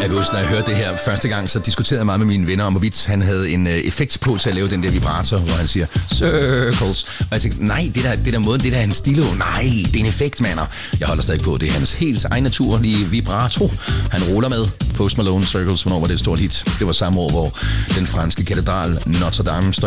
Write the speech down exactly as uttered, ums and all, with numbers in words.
Jeg kan huske, når jeg hørte det her første gang, så diskuterede jeg meget med mine venner om, hvorvidt han havde en øh, effekt på til at lave den der vibrator, hvor han siger, circles. Og jeg tænkte, nej, det der, det der måde, det der er hans stilo. Nej, det er en effekt, mander. Jeg holder stadig på, det er hans helt egen naturlige vibrato. Han ruller med Post Malone, Circles, hvornår var det et stort hit. Det var samme år, hvor den franske katedral Notre Dame